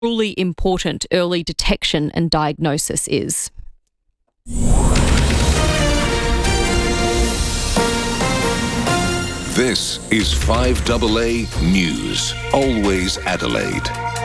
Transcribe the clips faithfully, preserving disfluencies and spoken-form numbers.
truly important early detection and diagnosis is. This is five A A News, always Adelaide.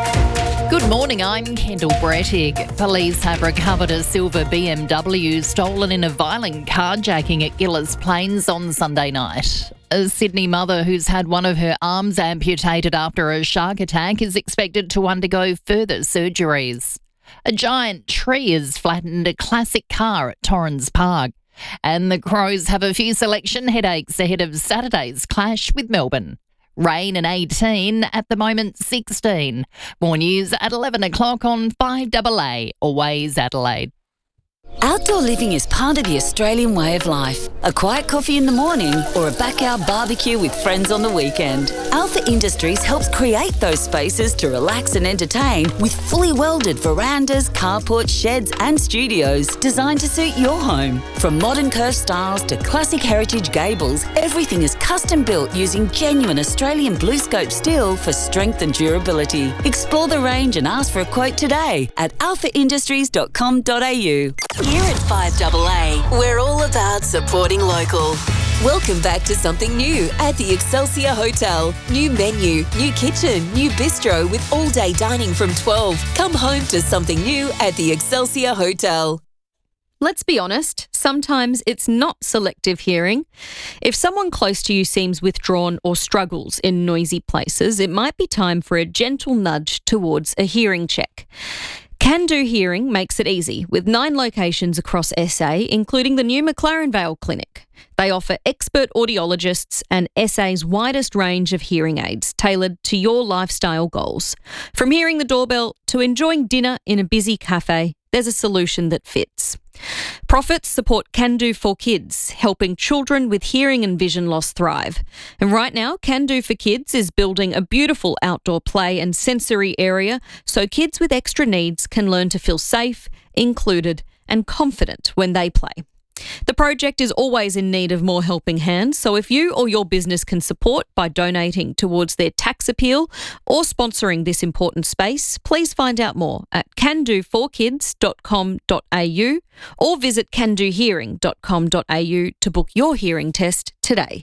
Good morning, I'm Kendall Brettig. Police have recovered a silver B M W stolen in a violent carjacking at Gilles Plains on Sunday night. A Sydney mother who's had one of her arms amputated after a shark attack is expected to undergo further surgeries. A giant tree has flattened a classic car at Torrens Park. And the Crows have a few selection headaches ahead of Saturday's clash with Melbourne. Rain and eighteen, at the moment sixteen. More news at eleven o'clock on five A A, always Adelaide. Outdoor living is part of the Australian way of life. A quiet coffee in the morning or a backyard barbecue with friends on the weekend. Alpha Industries helps create those spaces to relax and entertain with fully welded verandas, carports, sheds and studios designed to suit your home. From modern curved styles to classic heritage gables, everything is custom built using genuine Australian blue scope steel for strength and durability. Explore the range and ask for a quote today at alpha industries dot com dot a u. Here at five A A, we're all about supporting local. Welcome back to something new at the Excelsior Hotel. New menu, new kitchen, new bistro with all-day dining from twelve. Come home to something new at the Excelsior Hotel. Let's be honest, sometimes it's not selective hearing. If someone close to you seems withdrawn or struggles in noisy places, it might be time for a gentle nudge towards a hearing check. Can Do Hearing makes it easy with nine locations across S A, including the new McLaren Vale Clinic. They offer expert audiologists and S A's widest range of hearing aids tailored to your lifestyle goals. From hearing the doorbell to enjoying dinner in a busy cafe, there's a solution that fits. Profits support Can Do for Kids, helping children with hearing and vision loss thrive. And right now, Can Do for Kids is building a beautiful outdoor play and sensory area so kids with extra needs can learn to feel safe, included and confident when they play. The project is always in need of more helping hands, so if you or your business can support by donating towards their tax appeal or sponsoring this important space, please find out more at can do for kids dot com dot a u or visit can do hearing dot com dot a u to book your hearing test today.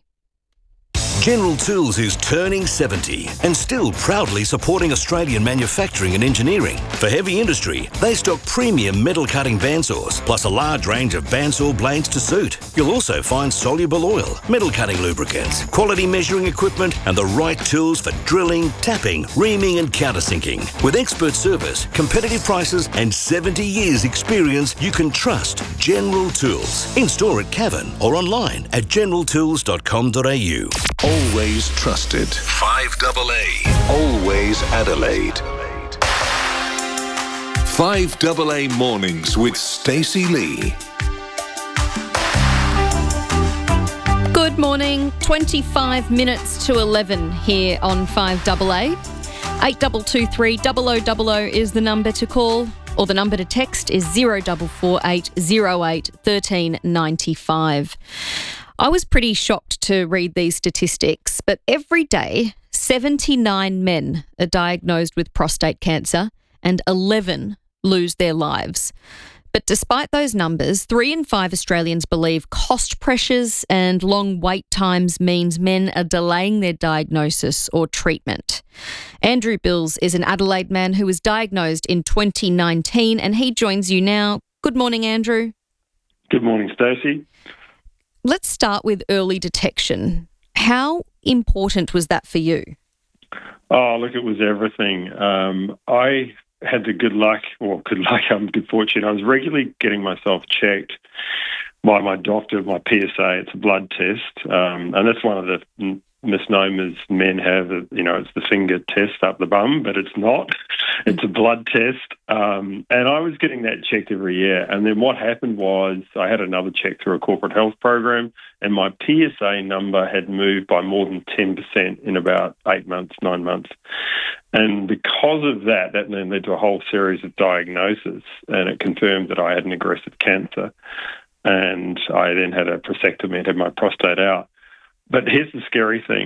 General Tools is turning seventy and still proudly supporting Australian manufacturing and engineering. For heavy industry, they stock premium metal cutting bandsaws, plus a large range of bandsaw blades to suit. You'll also find soluble oil, metal cutting lubricants, quality measuring equipment, and the right tools for drilling, tapping, reaming, and countersinking. With expert service, competitive prices, and seventy years experience, you can trust General Tools. In store at Cavan or online at general tools dot com dot a u. Always trusted. five A A. Always Adelaide. five A A Mornings with Stacey Lee. Good morning. twenty-five minutes to eleven here on five A A. eight two two three zero zero zero zero is the number to call, or the number to text is zero four four eight zero eight one three nine five. I was pretty shocked to read these statistics, but every day, seventy-nine men are diagnosed with prostate cancer and eleven lose their lives. But despite those numbers, three in five Australians believe cost pressures and long wait times means men are delaying their diagnosis or treatment. Andrew Bills is an Adelaide man who was diagnosed in twenty nineteen and he joins you now. Good morning, Andrew. Good morning, Stacey. Let's start with early detection. How important was that for you? Oh, look, it was everything. Um, I had the good luck, or good luck, I'm good fortune. I was regularly getting myself checked by my doctor, my P S A. It's a blood test, um, and that's one of the misnomers men have. You know, it's the finger test up the bum, but it's not. It's a blood test, um, and I was getting that checked every year. And then what happened was I had another check through a corporate health program, and my P S A number had moved by more than ten percent in about eight months, nine months. And because of that, that then led to a whole series of diagnoses, and it confirmed that I had an aggressive cancer. And I then had a prostatectomy and had my prostate out. But here's the scary thing.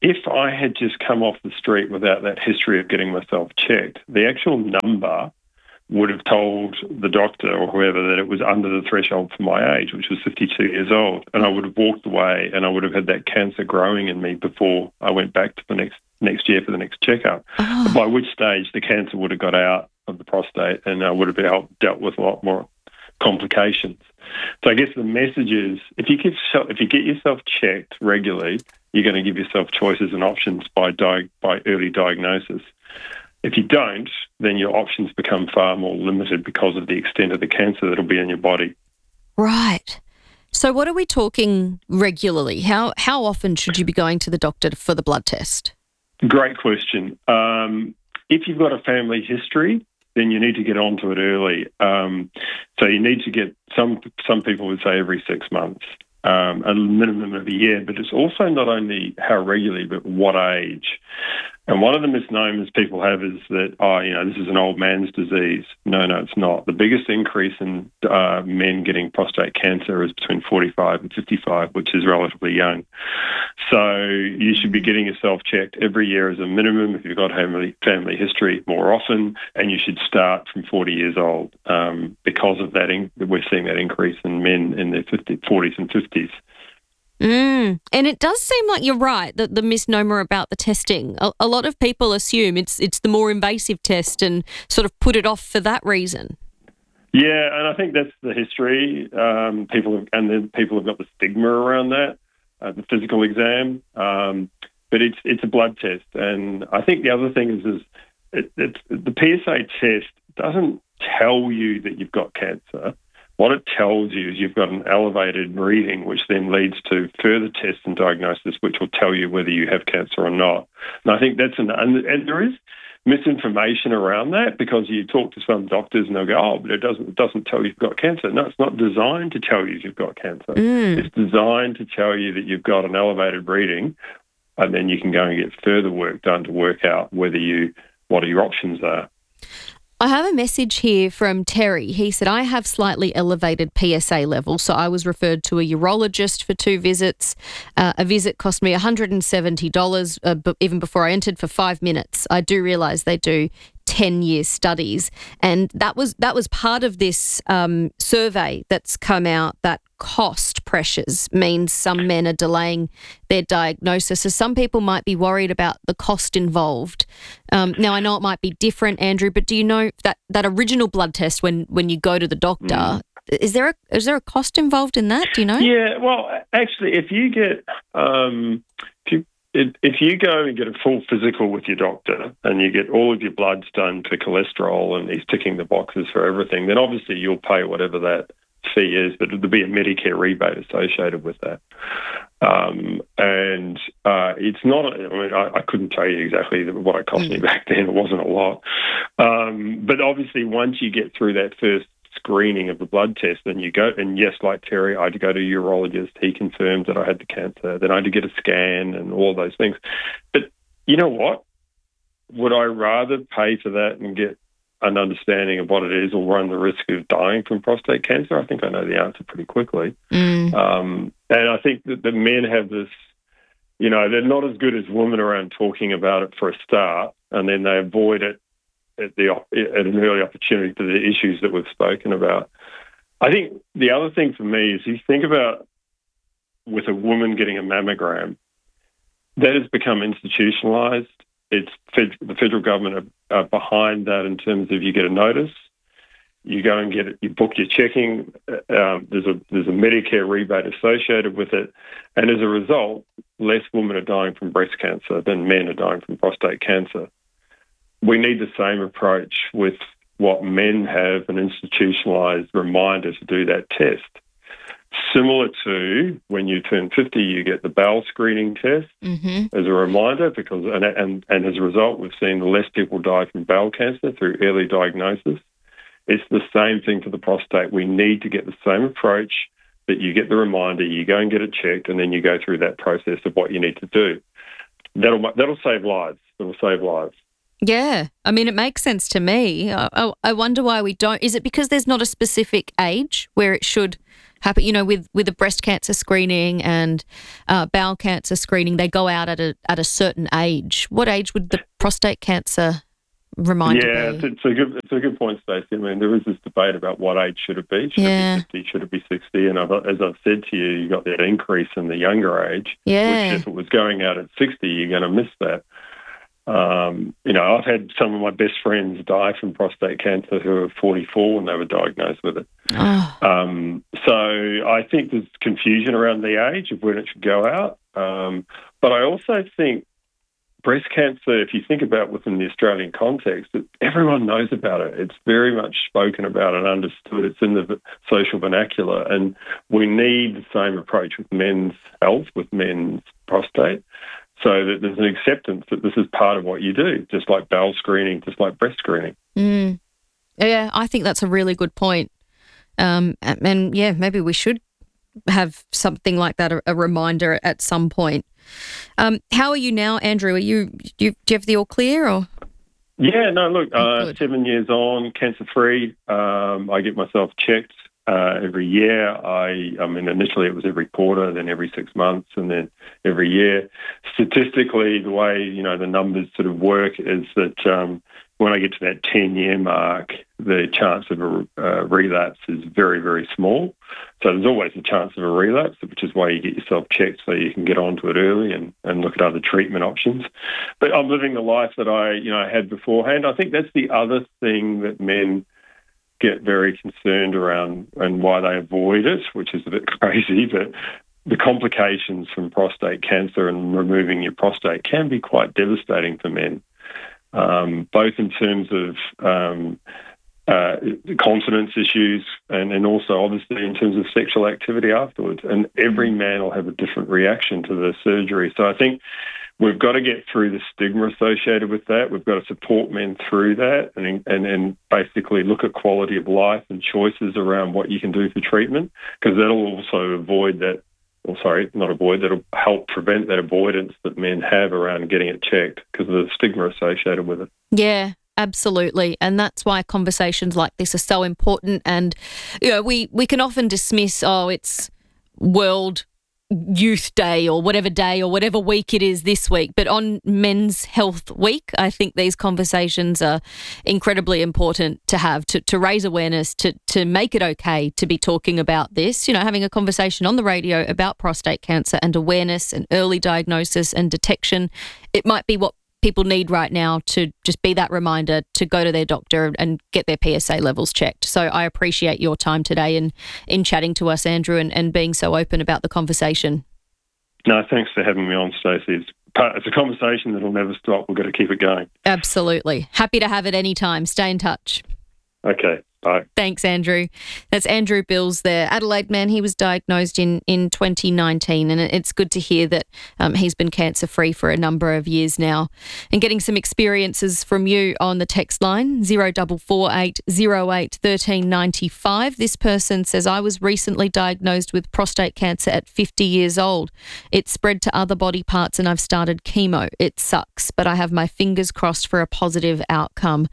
if I had just come off the street without that history of getting myself checked, the actual number would have told the doctor or whoever that it was under the threshold for my age, which was fifty-two years old. And I would have walked away and I would have had that cancer growing in me before I went back to the next next year for the next checkup, Oh. by which stage the cancer would have got out of the prostate and I would have been dealt with a lot more complications. So I guess the message is, if you get if you get yourself checked regularly, you're going to give yourself choices and options by di- by early diagnosis. If you don't, then your options become far more limited because of the extent of the cancer that'll be in your body. Right. So what are we talking regularly? How how often should you be going to the doctor for the blood test? Great question. Um, if you've got a family history, then you need to get onto it early. Um, so you need to get, some some people would say every six months, um, a minimum of a year, but it's also not only how regularly, but what age. And one of the misnomers people have is that, oh, you know, this is an old man's disease. No, no, it's not. The biggest increase in uh, men getting prostate cancer is between forty-five and fifty-five, which is relatively young. So you should be getting yourself checked every year as a minimum if you've got family, family history, more often, and you should start from forty years old um, because of that. In, we're seeing that increase in men in their fifties, forties and fifties. Mm. And it does seem like you're right, that the misnomer about the testing. A, a lot of people assume it's it's the more invasive test and sort of put it off for that reason. Yeah, and I think that's the history. Um, people have, and then people have got the stigma around that, uh, the physical exam. Um, but it's it's a blood test, and I think the other thing is is it, it's, the P S A test doesn't tell you that you've got cancer. What it tells you is you've got an elevated reading, which then leads to further tests and diagnosis, which will tell you whether you have cancer or not. And I think that's an, and, and there is misinformation around that, because you talk to some doctors and they'll go, oh, but it doesn't, it doesn't tell you you've got cancer. No, it's not designed to tell you you've got cancer. Mm. It's designed to tell you that you've got an elevated reading, and then you can go and get further work done to work out whether you, what your options are. I have a message here from Terry. He said, I have slightly elevated P S A levels, so I was referred to a urologist for two visits. Uh, a visit cost me one hundred seventy dollars uh, b- even before I entered for five minutes. I do realise they do ten-year studies, and that was that was part of this um, survey that's come out, that cost pressures means some men are delaying their diagnosis. So some people might be worried about the cost involved. Um, now, I know it might be different, Andrew, but do you know that, that original blood test when, when you go to the doctor, mm. is there a, is there a cost involved in that? Do you know? Yeah, well, actually, if you get um, if you if you go and get a full physical with your doctor and you get all of your bloods done for cholesterol and he's ticking the boxes for everything, then obviously you'll pay whatever that fee is, but there'll be a Medicare rebate associated with that. Um, and uh, it's not, I mean, I, I couldn't tell you exactly what it cost mm. me back then. It wasn't a lot. Um, but obviously, once you get through that first screening of the blood test, then you go, and yes, like Terry, I had to go to a urologist. He confirmed that I had the cancer. Then I had to get a scan and all those things. But you know what? Would I rather pay for that and get an understanding of what it is, or run the risk of dying from prostate cancer? I think I know the answer pretty quickly. Mm. Um, and I think that the men have this, you know, they're not as good as women around talking about it for a start, and then they avoid it at, the, at an early opportunity to the issues that we've spoken about. I think the other thing for me is, you think about with a woman getting a mammogram, that has become institutionalised. It's fed, the federal government are, are behind that in terms of, you get a notice, you go and get it, you book your checking. Um, there's a there's a Medicare rebate associated with it, and as a result, less women are dying from breast cancer than men are dying from prostate cancer. We need the same approach with what men have, an institutionalised reminder to do that test. Similar to when you turn fifty, you get the bowel screening test mm-hmm. as a reminder, because and, and and as a result, we've seen less people die from bowel cancer through early diagnosis. It's the same thing for the prostate. We need to get the same approach, that you get the reminder, you go and get it checked, and then you go through that process of what you need to do. That'll that'll save lives. It'll save lives. Yeah, I mean, it makes sense to me. I, I, I wonder why we don't. Is it because there's not a specific age where it should happen. You know, with, with the breast cancer screening and uh, bowel cancer screening, they go out at a at a certain age. What age would the prostate cancer reminder yeah, be? it's, it's a good it's a good point, Stacey. I mean, there is this debate about what age should it be. Should Yeah. it be fifty? Should it be sixty? And I've, as I've said to you, you got that increase in the younger age. Yeah. Which if it was going out at sixty, you're going to miss that. Um, you know, I've had some of my best friends die from prostate cancer who were forty-four when they were diagnosed with it. Oh. Um, so I think there's confusion around the age of when it should go out. Um, but I also think breast cancer, if you think about within the Australian context, it, everyone knows about it. It's very much spoken about and understood. It's in the v- social vernacular. And we need the same approach with men's health, with men's prostate, so that there's an acceptance that this is part of what you do, just like bowel screening, just like breast screening. Mm. Yeah, I think that's a really good point. Um, and, and, yeah, maybe we should have something like that, a, a reminder at some point. Um, how are you now, Andrew? Are you do you, do you have the all clear or? Yeah, no, look, uh, Good. seven years on, cancer-free. Um, I get myself checked uh, every year. I, I mean, initially it was every quarter, then every six months, and then every year. Statistically, the way, you know, the numbers sort of work is that um, when I get to that ten-year mark, the chance of a uh, relapse is very, very small. So there's always a chance of a relapse, which is why you get yourself checked so you can get onto it early and, and look at other treatment options. But I'm living the life that I, you know, had beforehand. I think that's the other thing that men get very concerned around and why they avoid it, which is a bit crazy, but the complications from prostate cancer and removing your prostate can be quite devastating for men, um, both in terms of um, uh, confidence issues and, and also obviously in terms of sexual activity afterwards. And every man will have a different reaction to the surgery. So I think we've got to get through the stigma associated with that. We've got to support men through that and, and, and basically look at quality of life and choices around what you can do for treatment, because that'll also avoid that, or sorry, not avoid, that'll help prevent that avoidance that men have around getting it checked because of the stigma associated with it. Yeah, absolutely. And that's why conversations like this are so important. And, you know, we, we can often dismiss, oh, it's World Youth Day or whatever day or whatever week it is this week. But on Men's Health Week, I think these conversations are incredibly important to have, to, to raise awareness, to, to make it okay to be talking about this, you know, having a conversation on the radio about prostate cancer and awareness and early diagnosis and detection. It might be what people need right now to just be that reminder to go to their doctor and get their P S A levels checked. So I appreciate your time today and in chatting to us, Andrew, and, and being so open about the conversation. No, thanks for having me on, Stacey. It's, part, it's a conversation that'll never stop. We've got to keep it going. Absolutely. Happy to have it anytime. Stay in touch. Okay. Bye. Thanks, Andrew. That's Andrew Bills there. Adelaide man, he was diagnosed in, in twenty nineteen, and it's good to hear that um, he's been cancer-free for a number of years now. And getting some experiences from you on the text line, zero four four eight zero eight one three nine five. This person says, I was recently diagnosed with prostate cancer at fifty years old. It spread to other body parts and I've started chemo. It sucks, but I have my fingers crossed for a positive outcome.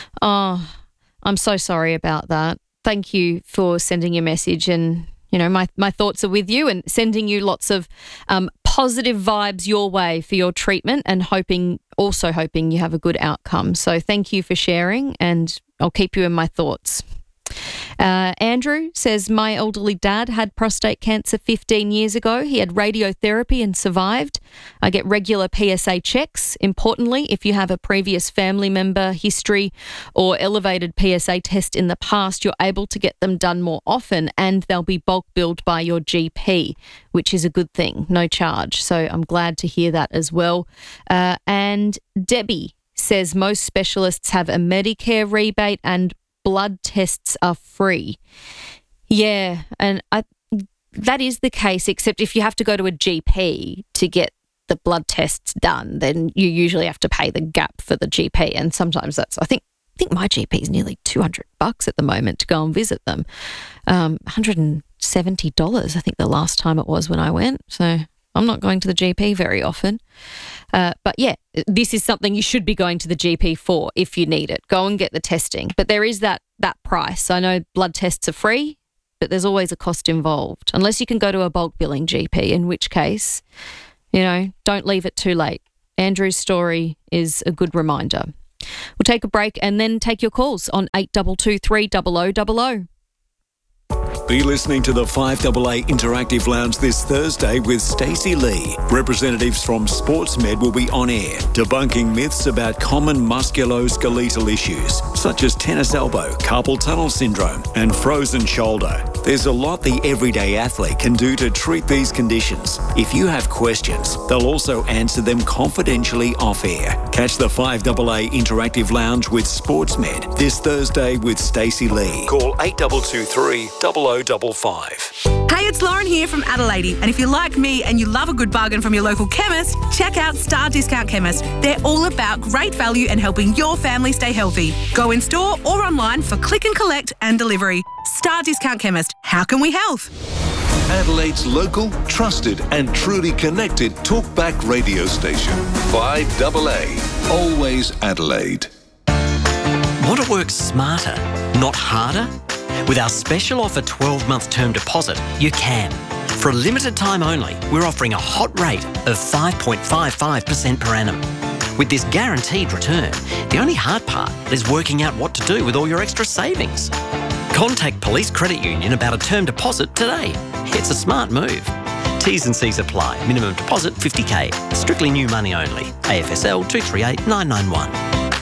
Oh, I'm so sorry about that. Thank you for sending your message, and, you know, my, my thoughts are with you and sending you lots of um, positive vibes your way for your treatment, and hoping, also hoping you have a good outcome. So thank you for sharing, and I'll keep you in my thoughts. Uh, Andrew says, my elderly dad had prostate cancer fifteen years ago. He had radiotherapy and survived. I get regular P S A checks. Importantly, if you have a previous family member history or elevated P S A test in the past, you're able to get them done more often, and they'll be bulk billed by your G P, which is a good thing, no charge. So I'm glad to hear that as well. Uh, and Debbie says most specialists have a Medicare rebate and blood tests are free. Yeah, and I, that is the case, except if you have to go to a G P to get the blood tests done, then you usually have to pay the gap for the G P, and sometimes that's, I think, I think my G P is nearly two hundred bucks at the moment to go and visit them. Um, one hundred seventy dollars, I think the last time it was when I went, so I'm not going to the G P very often. Uh, but yeah, this is something you should be going to the G P for if you need it. Go and get the testing. But there is that that price. I know blood tests are free, but there's always a cost involved, unless you can go to a bulk billing G P, in which case, you know, don't leave it too late. Andrew's story is a good reminder. We'll take a break and then take your calls on eight two two three double oh double oh. Be listening to the five A A Interactive Lounge this Thursday with Stacey Lee. Representatives from SportsMed will be on air, debunking myths about common musculoskeletal issues, such as tennis elbow, carpal tunnel syndrome, and frozen shoulder. There's a lot the everyday athlete can do to treat these conditions. If you have questions, they'll also answer them confidentially off air. Catch the five A A Interactive Lounge with SportsMed this Thursday with Stacey Lee. Call eight two two three double oh double five. Hey, it's Lauren here from Adelaide, and if you're like me and you love a good bargain from your local chemist, check out Star Discount Chemist. They're all about great value and helping your family stay healthy. Go in store or online for click and collect and delivery. Star Discount Chemist. How can we help? Adelaide's local, trusted and truly connected talkback radio station. five A A. Always Adelaide. Want to work smarter, not harder? With our special offer twelve-month term deposit, you can. For a limited time only, we're offering a hot rate of five point five five percent per annum. With this guaranteed return, the only hard part is working out what to do with all your extra savings. Contact Police Credit Union about a term deposit today. It's a smart move. T's and C's apply. Minimum deposit fifty K. Strictly new money only. A F S L two three eight nine nine one.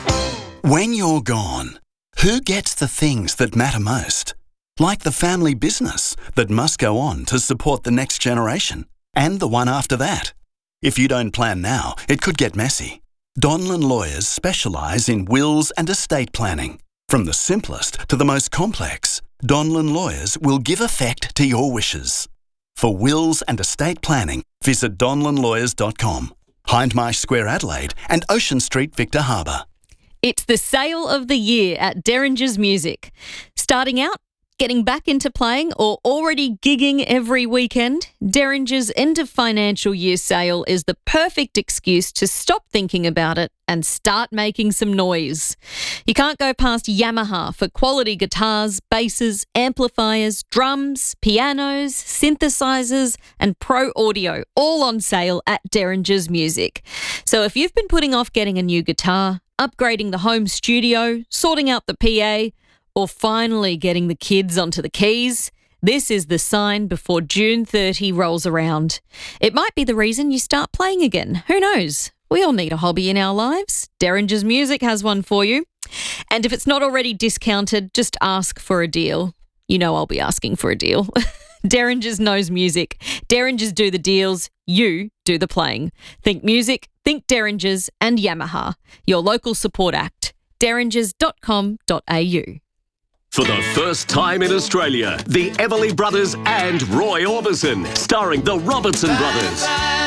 When you're gone, who gets the things that matter most? Like the family business that must go on to support the next generation and the one after that. If you don't plan now, it could get messy. Donlan Lawyers specialise in wills and estate planning. From the simplest to the most complex, Donlan Lawyers will give effect to your wishes. For wills and estate planning, visit donlan lawyers dot com, Hindmarsh Square, Adelaide and Ocean Street, Victor Harbour. It's the sale of the year at Derringer's Music. Starting out, getting back into playing, or already gigging every weekend, Derringer's end of financial year sale is the perfect excuse to stop thinking about it and start making some noise. You can't go past Yamaha for quality guitars, basses, amplifiers, drums, pianos, synthesizers, and pro audio, all on sale at Derringer's Music. So if you've been putting off getting a new guitar, upgrading the home studio, sorting out the P A, or finally getting the kids onto the keys, this is the sign before June thirtieth rolls around. It might be the reason you start playing again. Who knows? We all need a hobby in our lives. Derringer's Music has one for you. And if it's not already discounted, just ask for a deal. You know I'll be asking for a deal. Derringer's knows music. Derringer's do the deals. You do the playing. Think music, think Derringer's and Yamaha. Your local support act. derringers dot com dot a u. For the first time in Australia, the Everly Brothers and Roy Orbison, starring the Robertson Brothers.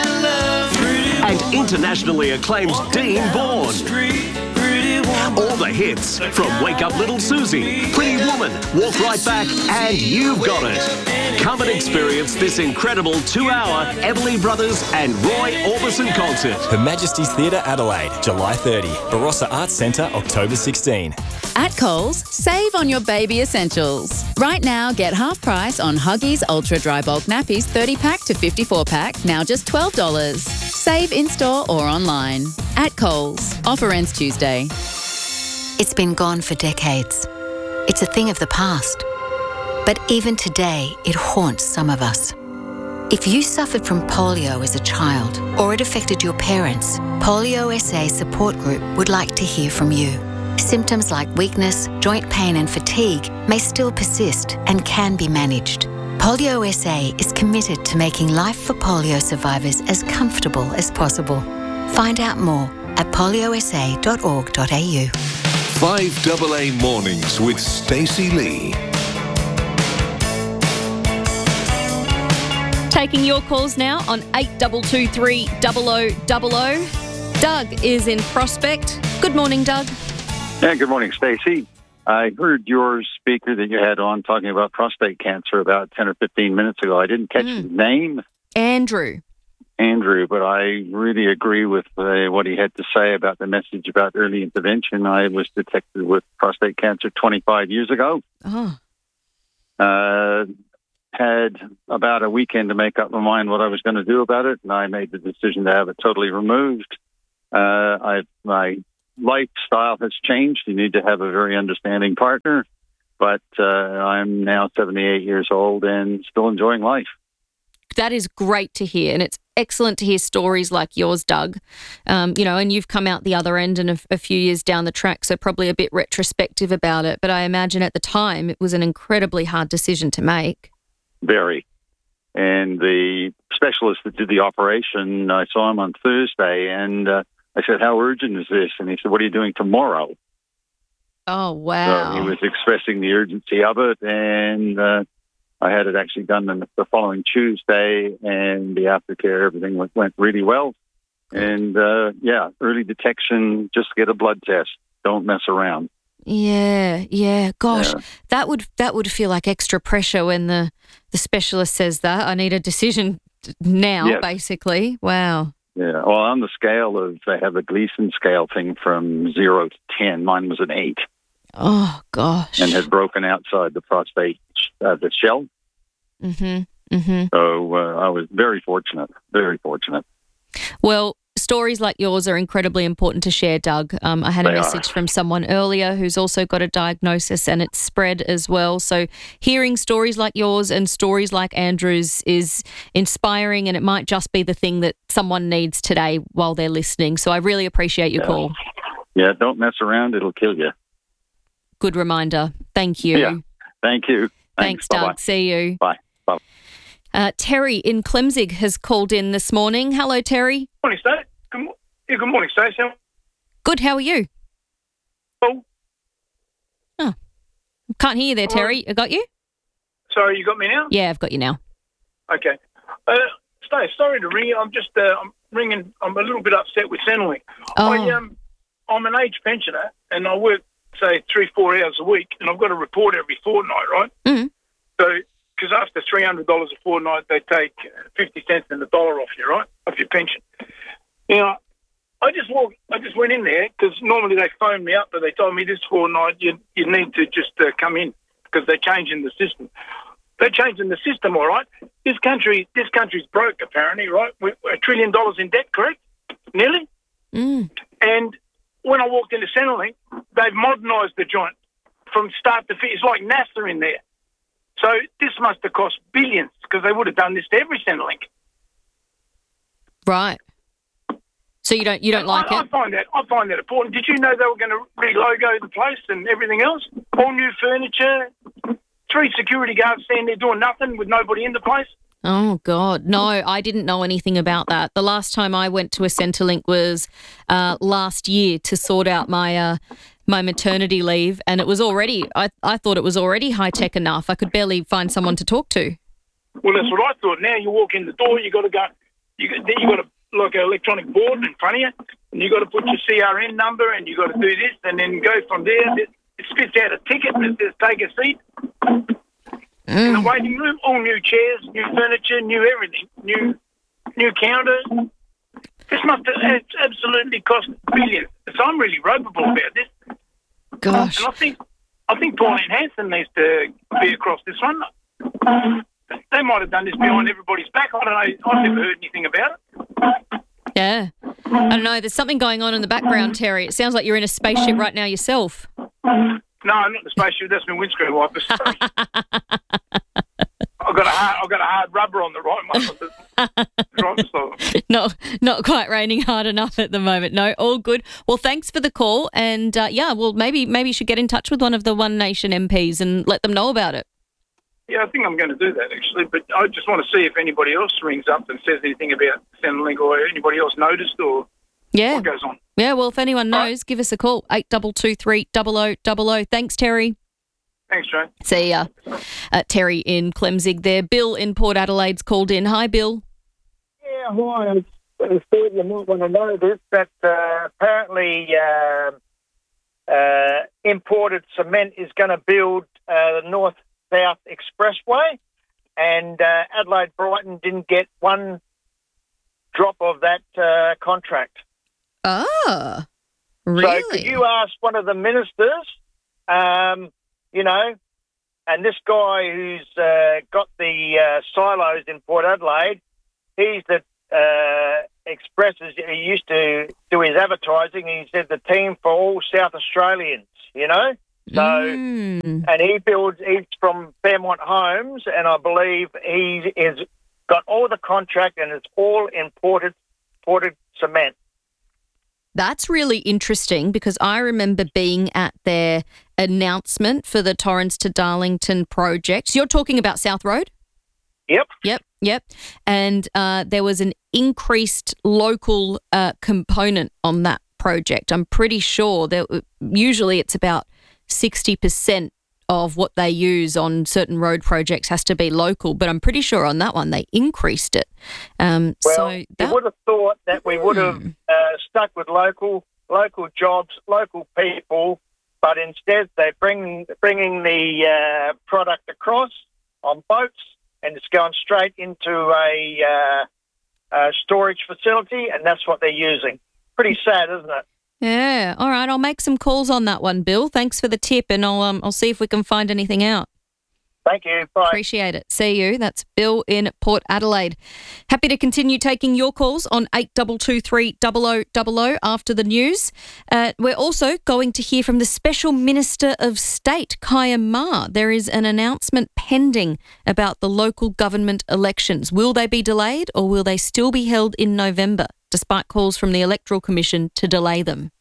And internationally acclaimed Dean Bourne. All the hits from Wake Up Little Susie, Pretty Woman, Walk Right Back, and You've Got It. Come and experience this incredible two-hour Everly Brothers and Roy Orbison concert. Her Majesty's Theatre, Adelaide, July thirtieth. Barossa Arts Centre, October sixteenth. At Coles, save on your baby essentials. Right now, get half price on Huggies Ultra Dry Bulk Nappies thirty pack to fifty-four pack, now just twelve dollars. Save in-store or online. At Coles. Offer ends Tuesday. It's been gone for decades. It's a thing of the past. But even today, it haunts some of us. If you suffered from polio as a child or it affected your parents, Polio S A Support Group would like to hear from you. Symptoms like weakness, joint pain and fatigue may still persist and can be managed. Polio S A is committed to making life for polio survivors as comfortable as possible. Find out more at polio s a dot org dot a u. five A A Mornings with Stacey Lee. Taking your calls now on eight two two three double oh double oh. Doug is in Prospect. Good morning, Doug. Yeah, good morning, Stacey. I heard your speaker that you had on talking about prostate cancer about ten or fifteen minutes ago. I didn't catch Mm. his name. Andrew. Andrew, but I really agree with uh, what he had to say about the message about early intervention. I was detected with prostate cancer twenty-five years ago. Oh. Uh, had about a weekend to make up my mind what I was going to do about it, and I made the decision to have it totally removed. Uh, I, my lifestyle has changed. You need to have a very understanding partner, but uh, I'm now seventy-eight years old and still enjoying life. That is great to hear, and it's excellent to hear stories like yours, Doug. Um, you know, and you've come out the other end and a, a few years down the track, so probably a bit retrospective about it. But I imagine at the time it was an incredibly hard decision to make. Very. And the specialist that did the operation, I saw him on Thursday, and uh, I said, how urgent is this? And he said, what are you doing tomorrow? Oh, wow. So he was expressing the urgency of it, and uh, I had it actually done the, the following Tuesday, and the aftercare, everything went, went really well. And, uh, yeah, early detection, just get a blood test. Don't mess around. Yeah, yeah. Gosh, Yeah. that would that would feel like extra pressure when the, the specialist says that. I need a decision now, Yes. basically. Wow. Yeah, well, on the scale of, they have a Gleason scale thing from zero to ten. Mine was an eight. Oh, gosh. And had broken outside the prostate, uh, the shell. Mm-hmm, mm-hmm. So uh, I was very fortunate, very fortunate. Well, stories like yours are incredibly important to share, Doug. Um, I had a They message are. from someone earlier who's also got a diagnosis and it's spread as well. So hearing stories like yours and stories like Andrew's is inspiring, and it might just be the thing that someone needs today while they're listening. So I really appreciate your Yeah. call. Yeah, don't mess around. It'll kill you. Good reminder. Thank you. Yeah. Thank you. Thanks, Thanks, Doug. Bye-bye. See you. Bye. Bye. Uh, Terry in Clemzig has called in this morning. Hello, Terry. Morning, Stacey. Good, mo- yeah, good morning, Stacey. Good. How are you? Oh. Oh. Can't hear you there, Terry. I got you? Sorry, you got me now? Yeah, I've got you now. Okay. Uh, Stacey, sorry to ring you. I'm just uh, I'm ringing. I'm a little bit upset with Centrelink. Oh. I, um, I'm an age pensioner, and I work, say, three, four hours a week, and I've got a report every fortnight, right? Mm. So, because after three hundred dollars a fortnight, they take fifty cents in the dollar off you, right? Off your pension. You know, I just walked, I just went in there because normally they phone me up, but they told me this fortnight you you need to just uh, come in because they're changing the system. They're changing the system, all right. This country, this country's broke apparently, right? We're a trillion dollars in debt, correct? Nearly. Mm. And when I walked into Centrelink, they've modernised the joint from start to finish. It's like NASA in there. So this must have cost billions because they would have done this to every Centrelink. Right. So you don't you don't like I, it? I find that I find that important. Did you know they were going to re-logo the place and everything else? All new furniture, three security guards standing there doing nothing with nobody in the place. Oh, God. No, I didn't know anything about that. The last time I went to a Centrelink was uh, last year to sort out my uh, my maternity leave, and it was already, I, I thought it was already high-tech enough. I could barely find someone to talk to. Well, that's what I thought. Now you walk in the door, you got to go, you got, then you got a, like an electronic board in front of you, and you got to put your C R N number, and you got to do this, and then go from there. It, it spits out a ticket and it says take a seat. In the waiting room, all new chairs, new furniture, new everything, new new counter. This must have it's absolutely cost billions. So I'm really ropeable about this. Gosh. And I think I think Pauline Hanson needs to be across this one. They might have done this behind everybody's back. I don't know. I've never heard anything about it. Yeah. I don't know. There's something going on in the background, Terry. It sounds like you're in a spaceship right now yourself. No, not the spaceship. That's my windscreen wipers. I've got a hard, I've got a hard rubber on the right one. Right, so. not, not quite raining hard enough at the moment. No, all good. Well, thanks for the call. And, uh, yeah, well, maybe maybe you should get in touch with one of the One Nation M Ps and let them know about it. Yeah, I think I'm going to do that, actually. But I just want to see if anybody else rings up and says anything about Centrelink or anybody else noticed or Yeah. what goes on. Yeah, well, if anyone knows, give us a call, eight two two three, zero zero zero zero. Thanks, Terry. Thanks, Joe. See ya. Uh, Terry in Clemzig there. Bill in Port Adelaide's called in. Hi, Bill. Yeah, hi. I thought you might want to know this, but uh, apparently uh, uh, imported cement is going to build uh, the North-South Expressway, and uh, Adelaide Brighton didn't get one drop of that uh, contract. Oh, really? So could you ask one of the ministers, um, you know, and this guy who's uh, got the uh, silos in Port Adelaide, he's the uh, expresses, he used to do his advertising, he said the team for all South Australians, you know? So, Mm. and he builds, he's from Fairmont Homes, and I believe he is got all the contract, and it's all imported, imported cement. That's really interesting because I remember being at their announcement for the Torrens to Darlington project. You're talking about South Road? Yep. Yep, yep. And uh, there was an increased local uh, component on that project. I'm pretty sure that usually it's about sixty percent of what they use on certain road projects has to be local, but I'm pretty sure on that one they increased it. Um, Well, so you that, would have thought that we would have uh, stuck with local local jobs, local people, but instead they're bringing, bringing the uh, product across on boats, and it's going straight into a, uh, a storage facility, and that's what they're using. Pretty sad, isn't it? yeah. All right, I'll make some calls on that one, Bill. Thanks for the tip, and I'll um, I'll see if we can find anything out. Thank you. Bye. Appreciate it. See you. That's Bill in Port Adelaide. Happy to continue taking your calls on eight two two three zero zero zero zero after the news. Uh, we're also going to hear from the Special Minister of State, Kaya Ma. There is an announcement pending about the local government elections. Will they be delayed or will they still be held in November, despite calls from the Electoral Commission to delay them?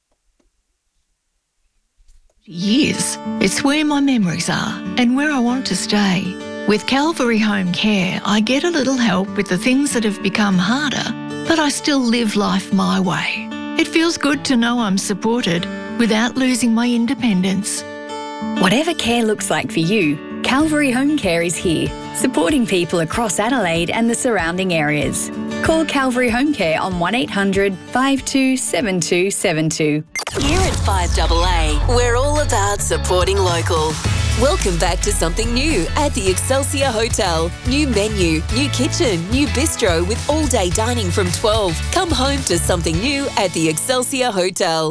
Years. It's where my memories are and where I want to stay. With Calvary Home Care, I get a little help with the things that have become harder, but I still live life my way. It feels good to know I'm supported without losing my independence. Whatever care looks like for you, Calvary Home Care is here, supporting people across Adelaide and the surrounding areas. Call Calvary Home Care on one eight hundred five two seven two seven two. Here at five A A, we're all about supporting local. Welcome back to something new at the Excelsior Hotel. New menu, new kitchen, new bistro with all-day dining from twelve. Come home to something new at the Excelsior Hotel.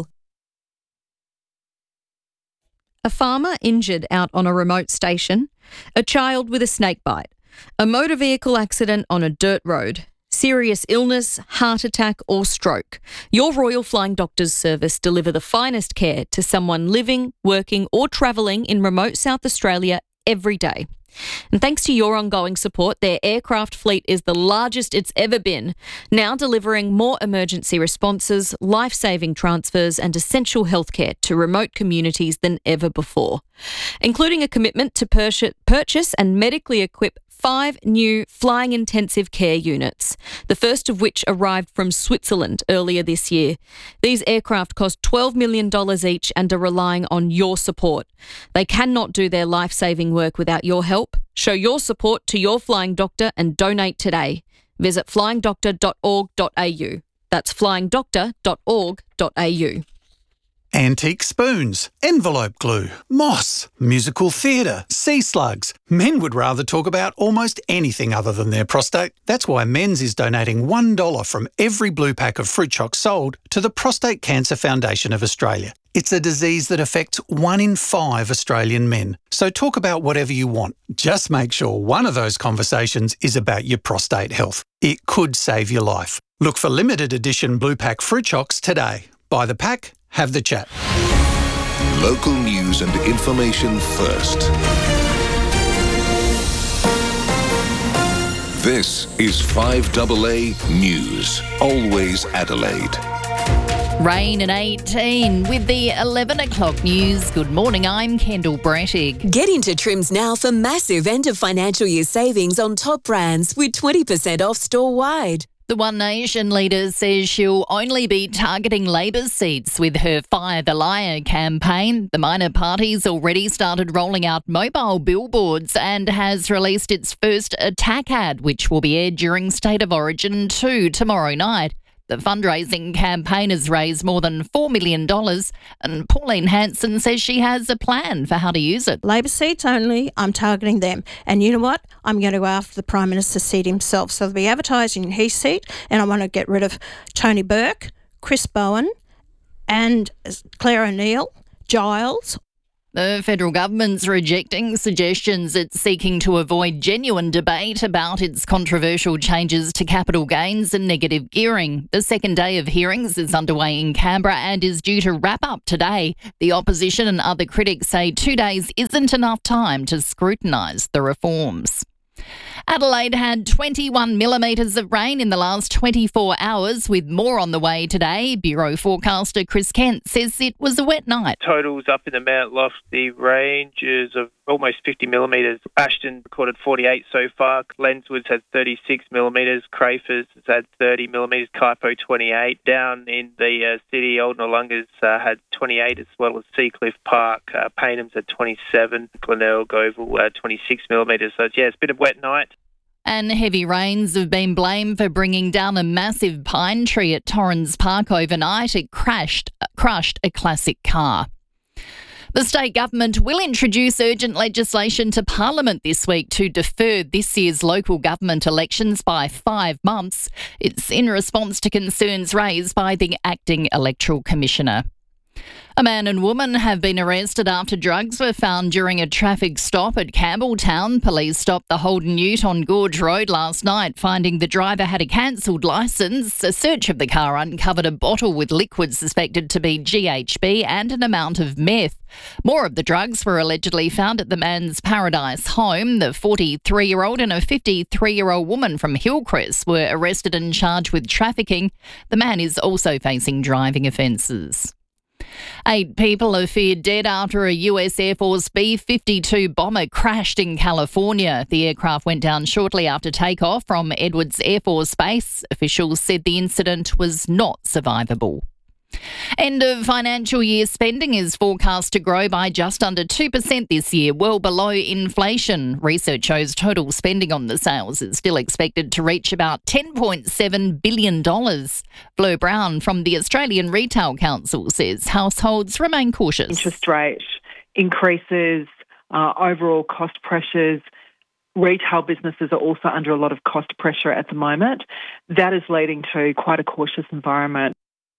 A farmer injured out on a remote station, a child with a snake bite, a motor vehicle accident on a dirt road, serious illness, heart attack or stroke. Your Royal Flying Doctors Service deliver the finest care to someone living, working or travelling in remote South Australia every day. And thanks to your ongoing support, their aircraft fleet is the largest it's ever been, now delivering more emergency responses, life-saving transfers and essential healthcare to remote communities than ever before, including a commitment to purchase and medically equip five new flying intensive care units, the first of which arrived from Switzerland earlier this year. These aircraft cost twelve million dollars each and are relying on your support. They cannot do their life-saving work without your help. Show your support to your flying doctor and donate today. Visit flying doctor dot org dot a u. That's flying doctor dot org dot a u. Antique spoons, envelope glue, moss, musical theatre, sea slugs. Men would rather talk about almost anything other than their prostate. That's why Men's is donating one dollar from every blue pack of fruit chocs sold to the Prostate Cancer Foundation of Australia. It's a disease that affects one in five Australian men. So talk about whatever you want. Just make sure one of those conversations is about your prostate health. It could save your life. Look for limited edition blue pack fruit chocs today. Buy the pack, have the chat. Local news and information first. This is five A A News. Always Adelaide. Rain and eighteen with the eleven o'clock news. Good morning, I'm Kendall Brettig. Get into Trims now for massive end of financial year savings on top brands with twenty percent off store-wide. The One Nation leader says she'll only be targeting Labor's seats with her Fire the Liar campaign. The minor party's already started rolling out mobile billboards and has released its first attack ad, which will be aired during State of Origin two tomorrow night. The fundraising campaign has raised more than four million dollars, and Pauline Hanson says she has a plan for how to use it. Labor seats only, I'm targeting them. And you know what? I'm going to go after the Prime Minister's seat himself. So they'll be advertising in his seat, and I want to get rid of Tony Burke, Chris Bowen, and Claire O'Neill, Giles. The federal government's rejecting suggestions it's seeking to avoid genuine debate about its controversial changes to capital gains and negative gearing. The second day of hearings is underway in Canberra and is due to wrap up today. The opposition and other critics say two days isn't enough time to scrutinise the reforms. Adelaide had twenty-one millimetres of rain in the last twenty-four hours, with more on the way today. Bureau forecaster Chris Kent says it was a wet night. Totals up in the Mount Lofty ranges of almost fifty millimetres. Ashton recorded forty-eight so far. Lenswoods had thirty-six millimetres. Crafers has had thirty millimetres. Kaipo twenty-eight. Down in the uh, city, Old Nollungas uh, had twenty-eight, as well as Seacliff Park. Uh, Paynham's had twenty-seven. Glenelg Oval uh, twenty-six millimetres. So yeah, it's been a wet night. And heavy rains have been blamed for bringing down a massive pine tree at Torrens Park overnight. It crashed, crushed a classic car. The state government will introduce urgent legislation to Parliament this week to defer this year's local government elections by five months. It's in response to concerns raised by the acting electoral commissioner. A man and woman have been arrested after drugs were found during a traffic stop at Campbelltown. Police stopped the Holden Ute on Gorge Road last night, finding the driver had a cancelled licence. A search of the car uncovered a bottle with liquid suspected to be G H B and an amount of meth. More of the drugs were allegedly found at the man's Paradise home. The forty-three-year-old and a fifty-three-year-old woman from Hillcrest were arrested and charged with trafficking. The man is also facing driving offences. Eight people are feared dead after a U S Air Force B fifty-two bomber crashed in California. The aircraft went down shortly after takeoff from Edwards Air Force Base. Officials said the incident was not survivable. End of financial year spending is forecast to grow by just under two percent this year, well below inflation. Research shows total spending on the sales is still expected to reach about ten point seven billion dollars. Fleur Brown from the Australian Retail Council says households remain cautious. Interest rate increases, uh, overall cost pressures. Retail businesses are also under a lot of cost pressure at the moment. That is leading to quite a cautious environment.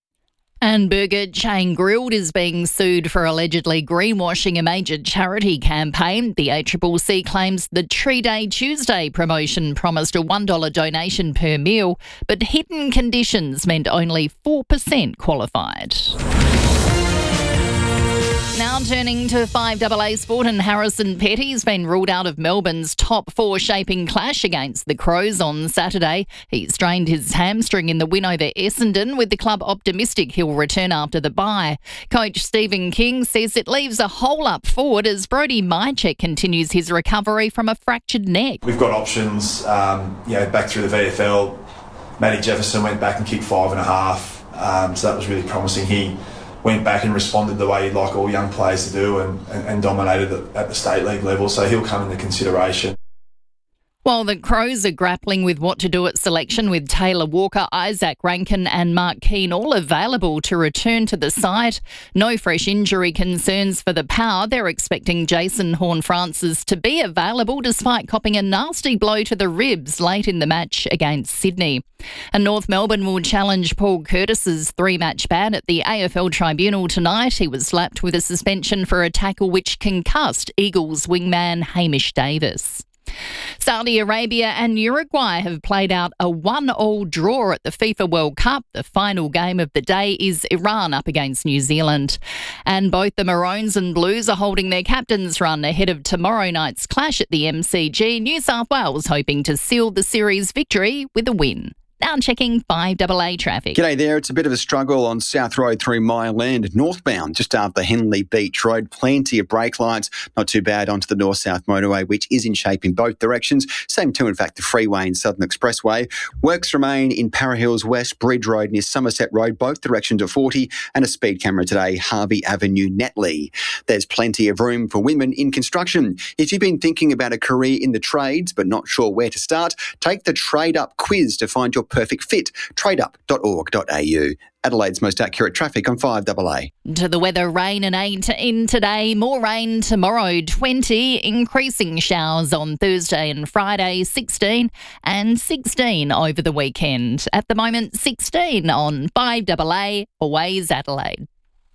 And burger chain Grilled is being sued for allegedly greenwashing a major charity campaign. The A C C C claims the Tree Day Tuesday promotion promised a one dollar donation per meal, but hidden conditions meant only four percent qualified. Now turning to five A A sport, and Harrison Petty's been ruled out of Melbourne's top four shaping clash against the Crows on Saturday. He strained his hamstring in the win over Essendon, with the club optimistic he'll return after the bye. Coach Stephen King says it leaves a hole up forward as Brody Mychek continues his recovery from a fractured neck. We've got options, um, you know, back through the V F L. Matty Jefferson went back and kicked five and a half, um, so that was really promising. He went back and responded the way you'd like all young players to do, and, and, and dominated at the state league level, so he'll come into consideration. While the Crows are grappling with what to do at selection, with Taylor Walker, Isaac Rankin and Mark Keane all available to return to the side. No fresh injury concerns for the Power. They're expecting Jason Horne-Francis to be available despite copping a nasty blow to the ribs late in the match against Sydney. And North Melbourne will challenge Paul Curtis's three-match ban at the A F L Tribunal tonight. He was slapped with a suspension for a tackle which concussed Eagles wingman Hamish Davis. Saudi Arabia and Uruguay have played out a one-all draw at the FIFA World Cup. The final game of the day is Iran up against New Zealand. And both the Maroons and Blues are holding their captain's run ahead of tomorrow night's clash at the M C G. New South Wales hoping to seal the series victory with a win. Now checking five A A traffic. G'day there. It's a bit of a struggle on South Road through Mile End, northbound, just after Henley Beach Road. Plenty of brake lines. Not too bad onto the north-south motorway, which is in shape in both directions. Same too, in fact, the freeway and Southern Expressway. Works remain in Para Hills West, Bridge Road near Somerset Road, both directions are forty, and a speed camera today, Harvey Avenue, Netley. There's plenty of room for women in construction. If you've been thinking about a career in the trades but not sure where to start, take the Trade Up quiz to find your perfect fit. trade up dot org dot a u. Adelaide's most accurate traffic on five A A. To the weather, rain and eight in today, more rain tomorrow, twenty, increasing showers on Thursday and Friday, sixteen, and sixteen over the weekend. At the moment, sixteen on five A A, always Adelaide.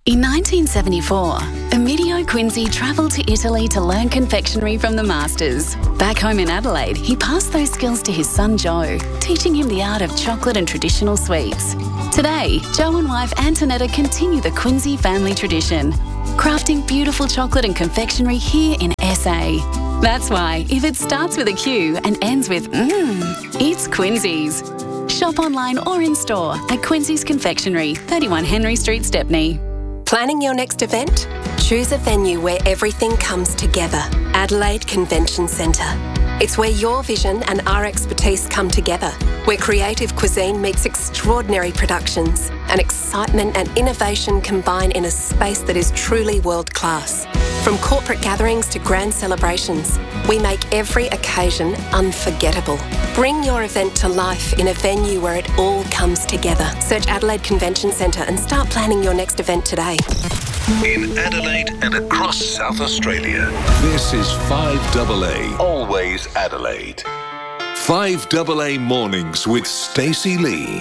In nineteen seventy-four, Emilio Quincy travelled to Italy to learn confectionery from the masters. Back home in Adelaide, he passed those skills to his son Joe, teaching him the art of chocolate and traditional sweets. Today, Joe and wife Antonetta continue the Quincy family tradition, crafting beautiful chocolate and confectionery here in S A. That's why, if it starts with a Q and ends with mmm, it's Quincy's. Shop online or in store at Quincy's Confectionery, thirty-one Henry Street, Stepney. Planning your next event? Choose a venue where everything comes together. Adelaide Convention Centre. It's where your vision and our expertise come together, where creative cuisine meets extraordinary productions and excitement and innovation combine in a space that is truly world-class. From corporate gatherings to grand celebrations, we make every occasion unforgettable. Bring your event to life in a venue where it all comes together. Search Adelaide Convention Centre and start planning your next event today. In Adelaide and across South Australia, this is five A A, always Adelaide. five A A Mornings with Stacey Lee.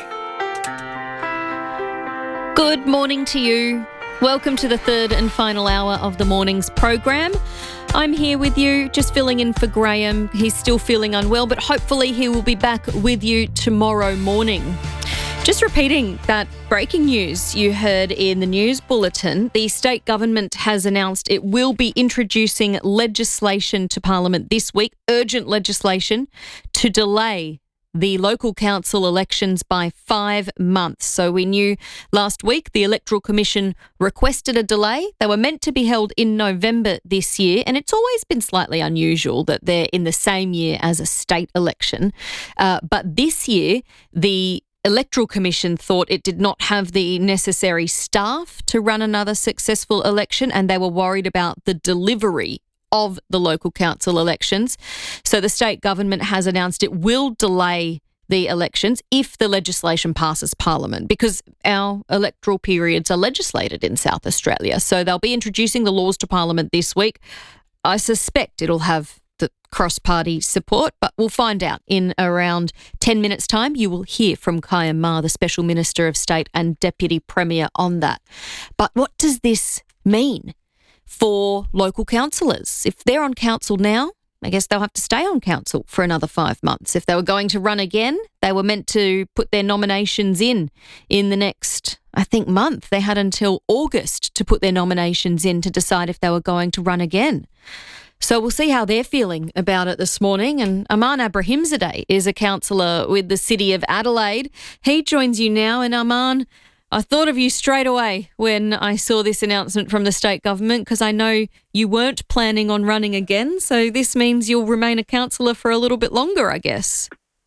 Good morning to you. Welcome to the third and final hour of the morning's program. I'm here with you, just filling in for Graham. He's still feeling unwell, but hopefully he will be back with you tomorrow morning. Just repeating that breaking news you heard in the news bulletin, the state government has announced it will be introducing legislation to Parliament this week, urgent legislation, to delay the local council elections by five months. So we knew last week the Electoral Commission requested a delay. They were meant to be held in November this year, and it's always been slightly unusual that they're in the same year as a state election. Uh, but this year, the Electoral Commission thought it did not have the necessary staff to run another successful election, and they were worried about the delivery of the local council elections. So the state government has announced it will delay the elections if the legislation passes Parliament, because our electoral periods are legislated in South Australia. So they'll be introducing the laws to Parliament this week. I suspect it'll have the cross-party support, but we'll find out in around ten minutes' time. You will hear from Kaya Ma, the Special Minister of State and Deputy Premier, on that. But what does this mean for local councillors? If they're on council now, I guess they'll have to stay on council for another five months. If they were going to run again, they were meant to put their nominations in in the next, I think, month. They had until August to put their nominations in to decide if they were going to run again. So we'll see how they're feeling about it this morning. And Aman Abrahimzadeh is a councillor with the City of Adelaide. He joins you now. And Aman, I thought of you straight away when I saw this announcement from the state government, because I know you weren't planning on running again. So this means you'll remain a councillor for a little bit longer, I guess.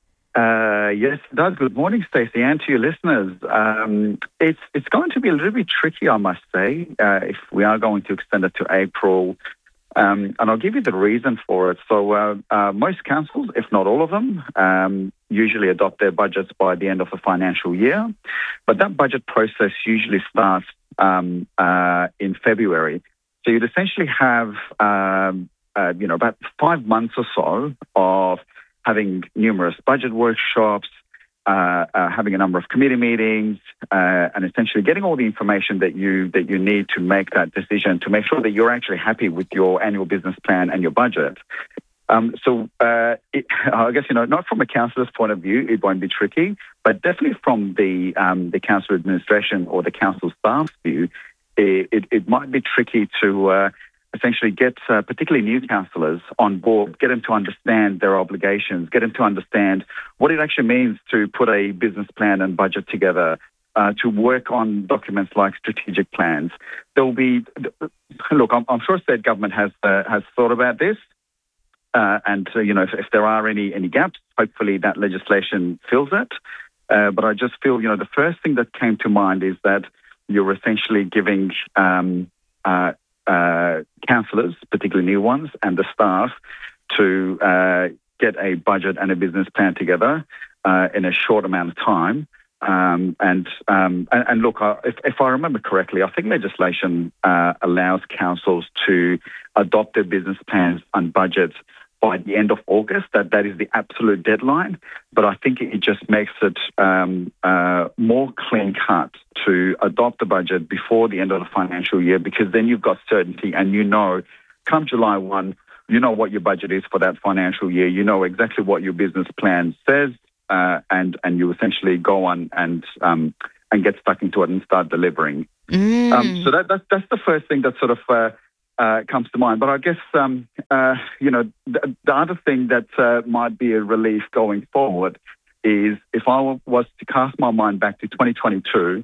Uh, yes, it does. Good morning, Stacey, and to your listeners. Um, it's it's going to be a little bit tricky, I must say, uh, if we are going to extend it to April. Um, and I'll give you the reason for it. So uh, uh, most councils, if not all of them, um, usually adopt their budgets by the end of the financial year. But that budget process usually starts um, uh, in February. So you'd essentially have, um, uh, you know, about five months or so of having numerous budget workshops, uh, uh, having a number of committee meetings, uh, and essentially getting all the information that you that you need to make that decision, to make sure that you're actually happy with your annual business plan and your budget. Um, so uh, it, I guess, you know, not from a councillor's point of view, it won't be tricky, but definitely from the um, the council administration or the council staff's view, it, it, it might be tricky to uh, essentially get uh, particularly new councillors on board, get them to understand their obligations, get them to understand what it actually means to put a business plan and budget together, uh, to work on documents like strategic plans. There will be, look, I'm, I'm sure state government has uh, has thought about this. Uh, and, uh, you know, if, if there are any any gaps, hopefully that legislation fills it. Uh, but I just feel, you know, the first thing that came to mind is that you're essentially giving um, uh, uh, councillors, particularly new ones, and the staff to uh, get a budget and a business plan together uh, in a short amount of time. Um, and, um, and and look, uh, if, if I remember correctly, I think legislation uh, allows councils to adopt their business plans and budgets by the end of August, that that is the absolute deadline. But I think it just makes it um, uh, more clean cut to adopt the budget before the end of the financial year, because then you've got certainty and you know, come July first, you know what your budget is for that financial year. You know exactly what your business plan says, uh, and and you essentially go on and um, and get stuck into it and start delivering. Mm. Um, so that, that's that's the first thing that sort of uh, uh, comes to mind. But I guess um, uh, you know the, the other thing that uh, might be a relief going forward is if I was to cast my mind back to twenty twenty-two.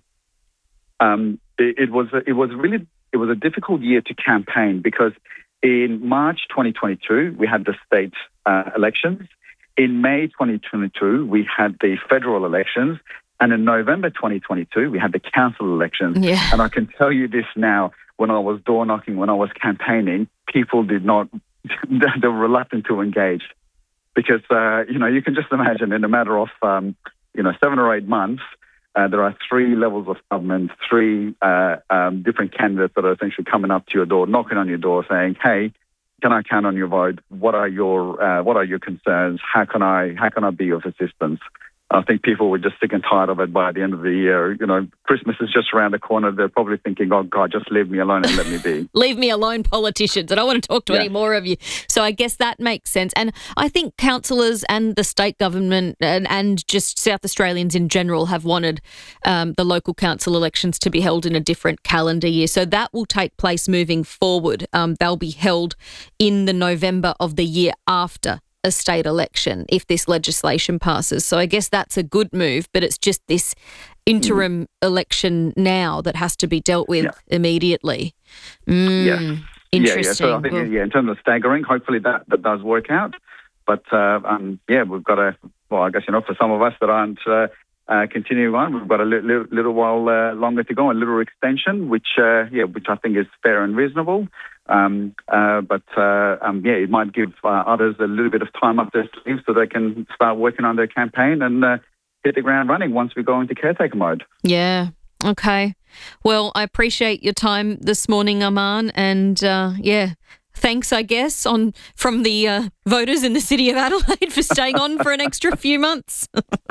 Um, it, it was a, it was really it was a difficult year to campaign because in March twenty twenty-two, we had the state uh, elections. In May twenty twenty-two, we had the federal elections. And in November twenty twenty-two, we had the council elections. Yeah. And I can tell you this now, when I was door knocking, when I was campaigning, people did not, they were reluctant to engage. Because, uh, you know, you can just imagine in a matter of, um, you know, seven or eight months, Uh, there are three levels of government, three uh, um, different candidates that are essentially coming up to your door, knocking on your door, saying, "Hey, can I count on your vote? What are your uh, What are your concerns? How can I How can I be of assistance?" I think people were just sick and tired of it by the end of the year. You know, Christmas is just around the corner. They're probably thinking, "Oh God, just leave me alone and let me be." Leave me alone, politicians. I don't want to talk to Yeah. any more of you. So I guess that makes sense. And I think councillors and the state government and, and just South Australians in general have wanted um, the local council elections to be held in a different calendar year. So that will take place moving forward. Um, they'll be held in the November of the year after a state election if this legislation passes. So I guess that's a good move, but it's just this interim mm. election now that has to be dealt with yeah. immediately. Mm, yeah. Interesting. Yeah, yeah. So I think, well, yeah, in terms of staggering, hopefully that, that does work out. But, uh, um, yeah, we've got a, well, I guess, you know, for some of us that aren't uh, uh, continuing on, we've got a li- li- little while uh, longer to go, a little extension, which, uh, yeah, which I think is fair and reasonable. Um, uh, but, uh, um, yeah, it might give uh, others a little bit of time up their sleeves so they can start working on their campaign and uh, hit the ground running once we go into caretaker mode. Yeah. Okay. Well, I appreciate your time this morning, Aman, and uh, yeah, thanks, I guess, on from the uh, voters in the city of Adelaide for staying on for an extra few months.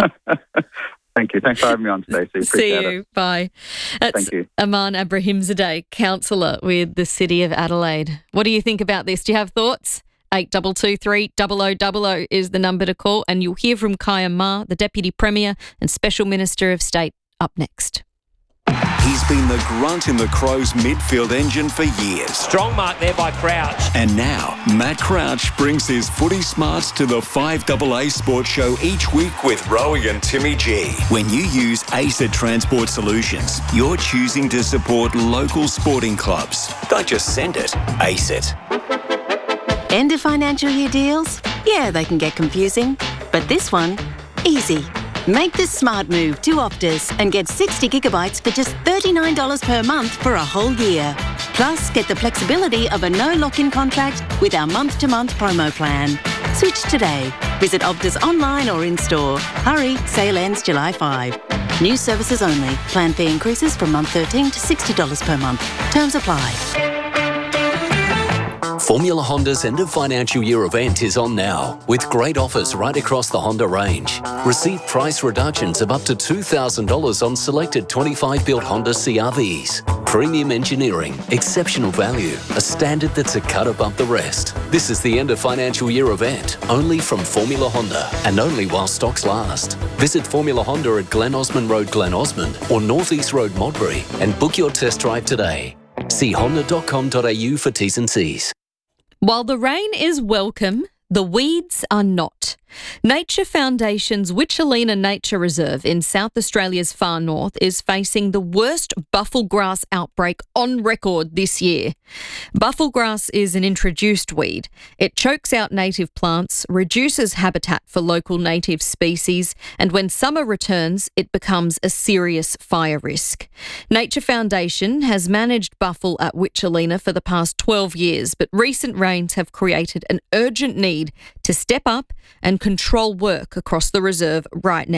Thank you. Thanks for having me on, Stacey. Appreciate See you. It. Bye. That's Thank you. Aman Abrahimzadeh, councillor with the City of Adelaide. What do you think about this? Do you have thoughts? eight two two three, zero zero zero zero is the number to call, and you'll hear from Kaya Ma, the Deputy Premier and Special Minister of State, up next. He's been the grunt in the Crows midfield engine for years. Strong mark there by Crouch. And now, Matt Crouch brings his footy smarts to the five A A Sports Show each week with Rowie and Timmy G. When you use ACET Transport Solutions, you're choosing to support local sporting clubs. Don't just send it, ACET. End of financial year deals? Yeah, they can get confusing. But this one, easy. Make the smart move to Optus and get sixty gigabytes for just thirty-nine dollars per month for a whole year. Plus, get the flexibility of a no lock-in contract with our month-to-month promo plan. Switch today. Visit Optus online or in-store. Hurry, sale ends July fifth. New services only. Plan fee increases from month thirteen to sixty dollars per month. Terms apply. Formula Honda's end of financial year event is on now, with great offers right across the Honda range. Receive price reductions of up to two thousand dollars on selected twenty-five built Honda C R Vs. Premium engineering, exceptional value, a standard that's a cut above the rest. This is the end of financial year event, only from Formula Honda, and only while stocks last. Visit Formula Honda at Glen Osmond Road, Glen Osmond, or North East Road, Modbury, and book your test drive today. See honda dot com dot a u for T's and C's. While the rain is welcome, the weeds are not. Nature Foundation's Witchelina Nature Reserve in South Australia's far north is facing the worst bufflegrass outbreak on record this year. Bufflegrass is an introduced weed. It chokes out native plants, reduces habitat for local native species, and when summer returns, it becomes a serious fire risk. Nature Foundation has managed buffle at Witchelina for the past twelve years, but recent rains have created an urgent need to step up and control work across the reserve right now.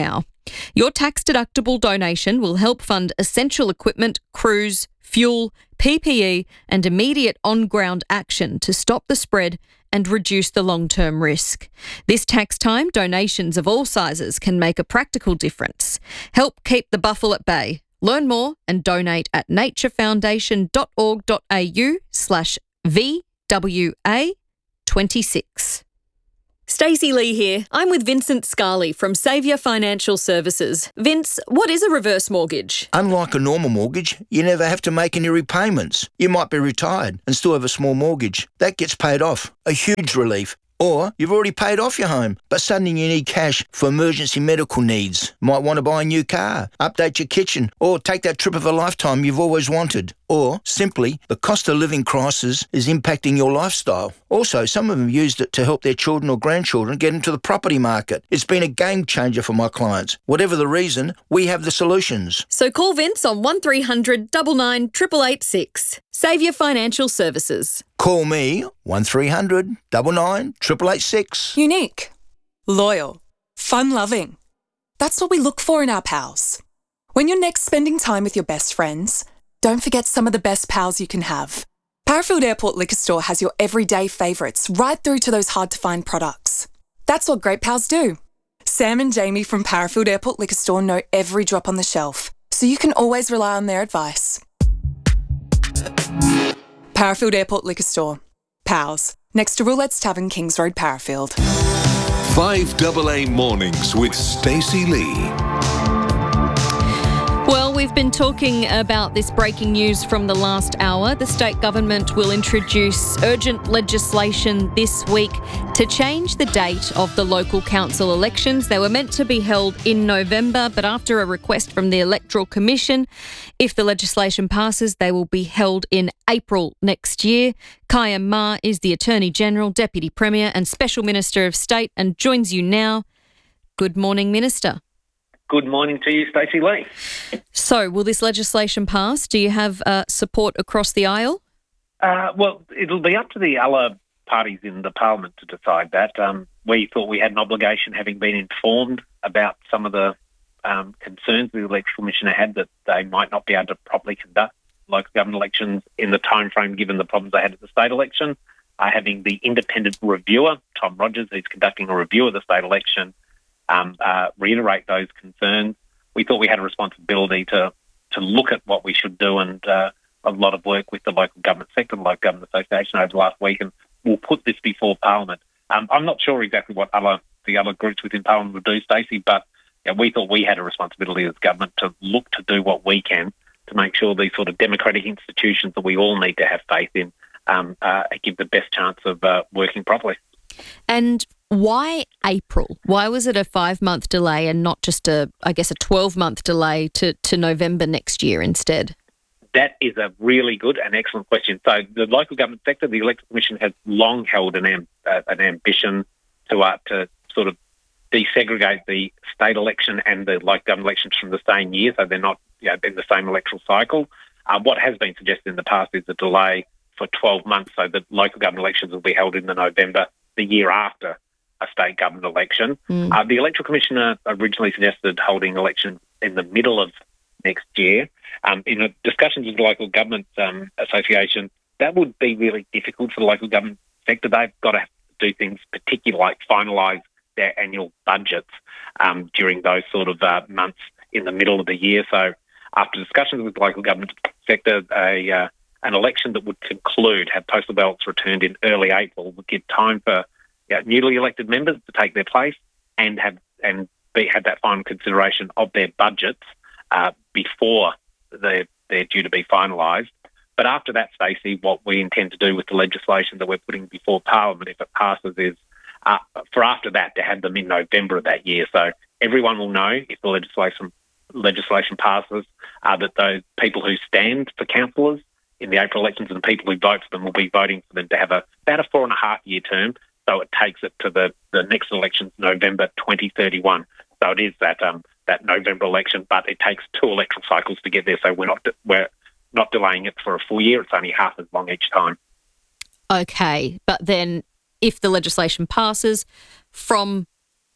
Your tax-deductible donation will help fund essential equipment, crews, fuel, P P E and immediate on-ground action to stop the spread and reduce the long-term risk. This tax time, donations of all sizes can make a practical difference. Help keep the buffle at bay. Learn more and donate at naturefoundation.org.au slash VWA twenty-six. Stacey Lee here. I'm with Vincent Scarley from Saviour Financial Services. Vince, what is a reverse mortgage? Unlike a normal mortgage, you never have to make any repayments. You might be retired and still have a small mortgage. That gets paid off. A huge relief. Or you've already paid off your home, but suddenly you need cash for emergency medical needs. Might want to buy a new car, update your kitchen, or take that trip of a lifetime you've always wanted. Or, simply, the cost of living crisis is impacting your lifestyle. Also, some of them used it to help their children or grandchildren get into the property market. It's been a game changer for my clients. Whatever the reason, we have the solutions. So call Vince on one three hundred nine nine eight eight eight six. Saviour Financial Services. Call me, one three hundred nine nine eight eight eight six. Unique, loyal, fun-loving. That's what we look for in our pals. When you're next spending time with your best friends, don't forget some of the best pals you can have. Parafield Airport Liquor Store has your everyday favourites right through to those hard-to-find products. That's what great pals do. Sam and Jamie from Parafield Airport Liquor Store know every drop on the shelf, so you can always rely on their advice. Parafield Airport Liquor Store. Pals. Next to Roulette's Tavern, Kings Road, Parafield. five A A Mornings with Stacey Lee. Well, we've been talking about this breaking news from the last hour. The state government will introduce urgent legislation this week to change the date of the local council elections. They were meant to be held in November, but after a request from the Electoral Commission, if the legislation passes, they will be held in April next year. Kaya Ma is the Attorney General, Deputy Premier and Special Minister of State and joins you now. Good morning, Minister. Good morning to you, Stacey Lee. So, will this legislation pass? Do you have uh, support across the aisle? Uh, well, it'll be up to the other parties in the parliament to decide that. Um, we thought we had an obligation, having been informed about some of the um, concerns the Electoral Commissioner had that they might not be able to properly conduct local government elections in the time frame given the problems they had at the state election. Uh, having the independent reviewer, Tom Rogers, who's conducting a review of the state election, Um, uh, reiterate those concerns. We thought we had a responsibility to to look at what we should do, and uh, a lot of work with the local government sector, the local government association over the last week, and we'll put this before Parliament. Um, I'm not sure exactly what other the other groups within Parliament will do, Stacey, but yeah, we thought we had a responsibility as government to look to do what we can to make sure these sort of democratic institutions that we all need to have faith in um, uh, give the best chance of uh, working properly. And why April? Why was it a five-month delay and not just a, I guess, a twelve-month delay to, to November next year instead? That is a really good and excellent question. So the local government sector, the Electoral Commission has long held an, am, uh, an ambition to uh, to sort of desegregate the state election and the local government elections from the same year, so they're not you know, in the same electoral cycle. Uh, what has been suggested in the past is a delay for twelve months, so that local government elections will be held in the November, the year after a state government election. Mm. Uh, the Electoral Commissioner originally suggested holding elections in the middle of next year. Um, in a discussions with the Local Government um, Association, that would be really difficult for the local government sector. They've got to do things particularly like finalise their annual budgets um, during those sort of uh, months in the middle of the year. So after discussions with the local government sector, a uh, an election that would conclude, have postal ballots returned in early April, would give time for you know, newly elected members to take their place and have and be, have that final consideration of their budgets uh, before they're, they're due to be finalised. But after that, Stacey, what we intend to do with the legislation that we're putting before Parliament, if it passes, is uh, for after that to have them in November of that year. So everyone will know if the legislation legislation passes uh, that those people who stand for councillors in the April elections and the people who vote for them will be voting for them to have a about a four and a half year term. So it takes it to the, the next elections, November twenty thirty-one. So it is that um, that November election, but it takes two electoral cycles to get there. So we're not we're not delaying it for a full year. It's only half as long each time. Okay, but then if the legislation passes from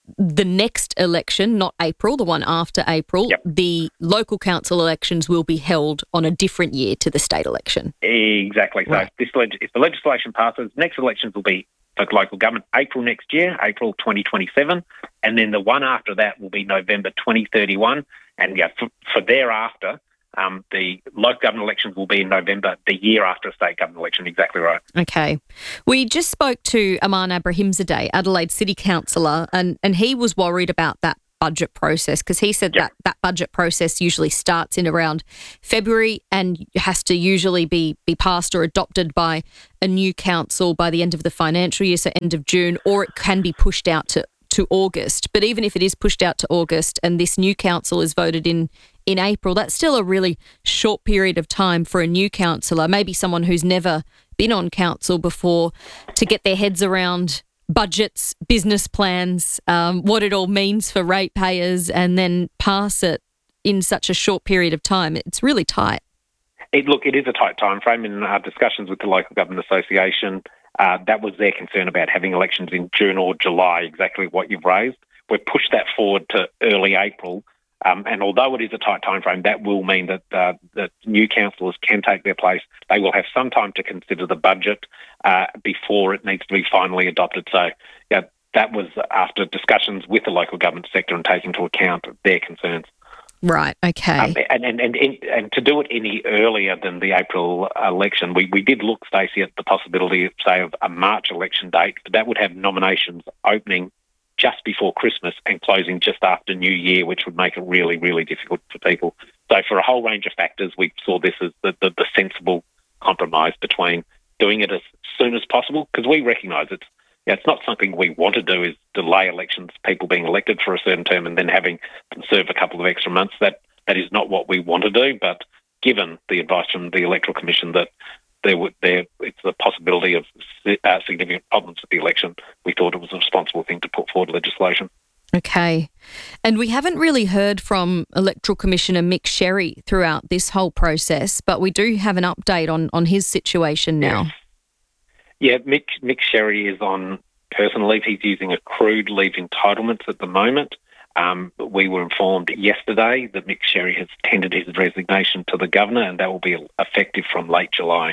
the next election, not April, the one after April, yep. the local council elections will be held on a different year to the state election. Exactly. So right. if, this leg- if the legislation passes, next elections will be for local government April next year, April twenty twenty-seven, and then the one after that will be November twenty thirty-one. And yeah, for, for thereafter, um, the local government elections will be in November, the year after a state government election. Exactly right. Okay. We just spoke to Aman Abrahimzadeh, Adelaide City Councillor, and, and he was worried about that budget process because he said yep. that that budget process usually starts in around February and has to usually be be passed or adopted by a new council by the end of the financial year, so end of June, or it can be pushed out to, to August. But even if it is pushed out to August and this new council is voted in in April, that's still a really short period of time for a new councillor, maybe someone who's never been on council before, to get their heads around budgets, business plans, um, what it all means for ratepayers, and then pass it in such a short period of time. It's really tight. It, look, it is a tight time frame. In our discussions with the Local Government Association, uh, that was their concern about having elections in June or July, exactly what you've raised. We've pushed that forward to early April, um, and although it is a tight time frame, that will mean that uh, that new councillors can take their place. They will have some time to consider the budget uh, before it needs to be finally adopted. So, yeah, that was after discussions with the local government sector and taking into account their concerns. Right, okay. Um, and, and, and, and to do it any earlier than the April election, we, we did look, Stacey, at the possibility, of, say, of a March election date, but that would have nominations opening just before Christmas and closing just after New Year, which would make it really, really difficult for people. So for a whole range of factors, we saw this as the, the, the sensible compromise between doing it as soon as possible, because we recognise it's Yeah, it's not something we want to do, is delay elections, people being elected for a certain term and then having them serve a couple of extra months. That that is not what we want to do. But given the advice from the Electoral Commission that there would there it's a possibility of uh, significant problems with the election, we thought it was a responsible thing to put forward legislation. Okay. And we haven't really heard from Electoral Commissioner Mick Sherry throughout this whole process, but we do have an update on, on his situation now. Yes. Yeah, Mick, Mick Sherry is on personal leave. He's using accrued leave entitlements at the moment. Um, we were informed yesterday that Mick Sherry has tendered his resignation to the Governor, and that will be effective from late July.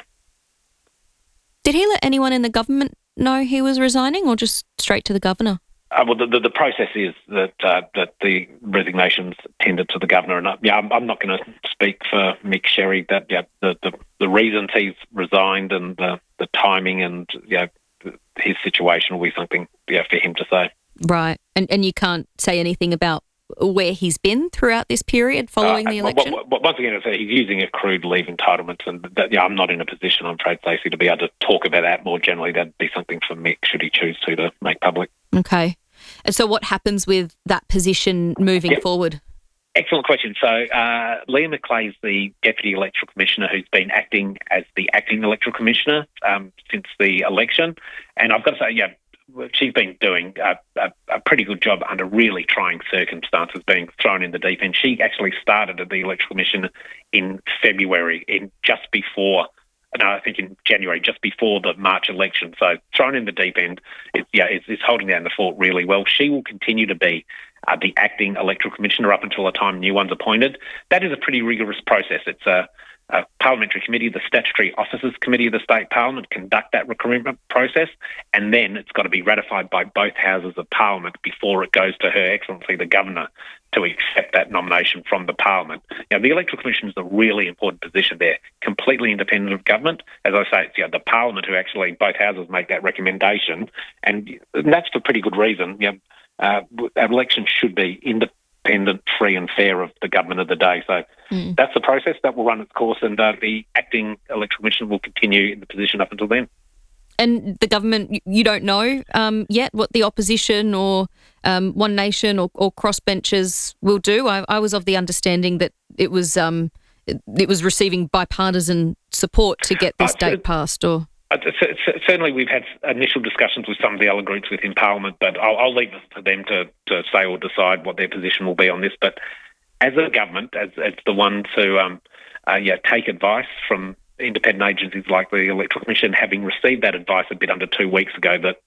Did he let anyone in the government know he was resigning, or just straight to the Governor? Uh, well, the, the, the process is that uh, that the resignation's tendered to the Governor, and uh, yeah, I'm, I'm not going to speak for Mick Sherry. That yeah, the, the the reasons he's resigned and the the timing and yeah, his situation will be something yeah for him to say. Right, and and you can't say anything about where he's been throughout this period following uh, the election? Well, well, once again, he's using accrued leave entitlements, and that, yeah, I'm not in a position, I'm afraid, Stacey, to be able to talk about that more generally. That'd be something for Mick, should he choose to, to make public. Okay. And so what happens with that position moving yep. forward? Excellent question. So uh, Leah McClay is the Deputy Electoral Commissioner who's been acting as the Acting Electoral Commissioner um, since the election. And I've got to say, yeah, she's been doing a, a, a pretty good job under really trying circumstances, being thrown in the deep end. She actually started at the Electoral Commission in February, in just before, no, I think in January, just before the March election. So thrown in the deep end, it's, yeah, it's, it's holding down the fort really well. She will continue to be uh, the Acting Electoral Commissioner up until the time new one's appointed. That is a pretty rigorous process. It's a A parliamentary committee, the Statutory Officers Committee of the State Parliament, conduct that recruitment process, and then it's got to be ratified by both houses of Parliament before it goes to Her Excellency the Governor to accept that nomination from the Parliament. Now, the Electoral Commission is a really important position there, completely independent of government. As I say, it's you know, the Parliament who actually, both houses make that recommendation, and that's for pretty good reason. You know, uh, elections should be independent. independent, free and fair of the government of the day. So mm. that's the process that will run its course, and uh, the Acting Electoral Commission will continue in the position up until then. And the government, you don't know um, yet what the opposition or um, One Nation or, or crossbenchers will do? I, I was of the understanding that it was um, it, it was receiving bipartisan support to get this uh, date passed, or... Uh, certainly we've had initial discussions with some of the other groups within Parliament, but I'll, I'll leave it for them to, to say or decide what their position will be on this. But as a government, as, as the one to um, uh, yeah, take advice from independent agencies like the Electoral Commission, having received that advice a bit under two weeks ago that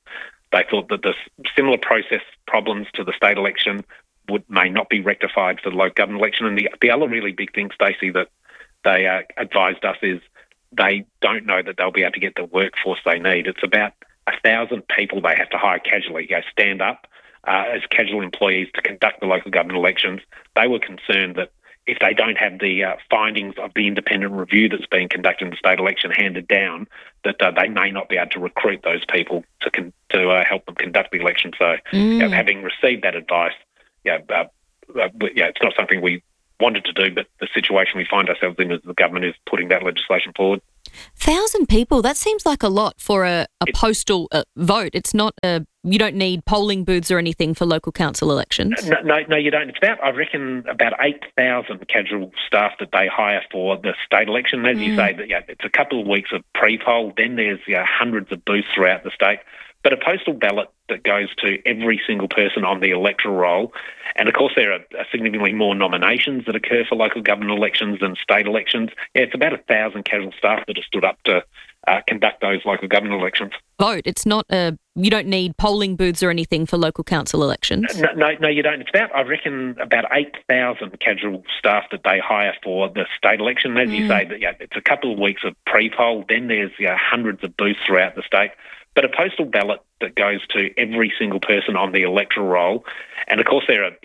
they thought that the similar process problems to the state election would may not be rectified for the local government election. And the, the other really big thing, Stacey, that they uh, advised us is they don't know that they'll be able to get the workforce they need. It's about a thousand people they have to hire casually, you know, stand up uh, as casual employees to conduct the local government elections. They were concerned that if they don't have the uh, findings of the independent review that's being conducted in the state election handed down, that uh, they may not be able to recruit those people to con- to uh, help them conduct the election. So, Mm. you know, having received that advice, yeah, uh, uh, yeah, it's not something we wanted to do, but the situation we find ourselves in is the government is putting that legislation forward. Thousand people, that seems like a lot for a, a postal uh, vote. It's not a, you don't need polling booths or anything for local council elections. No, no, no, you don't. It's about, I reckon, about eight thousand casual staff that they hire for the state election. As mm. you say, that yeah, it's a couple of weeks of pre-poll, then there's you know, hundreds of booths throughout the state. But a postal ballot that goes to every single person on the electoral roll, and of course there are significantly more nominations that occur for local government elections than state elections. Yeah, it's about a thousand casual staff that have stood up to uh, conduct those local government elections. Vote. It's not a, you don't need polling booths or anything for local council elections. No, no, no you don't. It's about, I reckon, about eight thousand casual staff that they hire for the state election. As mm. you say, that yeah, it's a couple of weeks of pre-poll, then there's you know, hundreds of booths throughout the state. But a postal ballot that goes to every single person on the electoral roll, and of course there are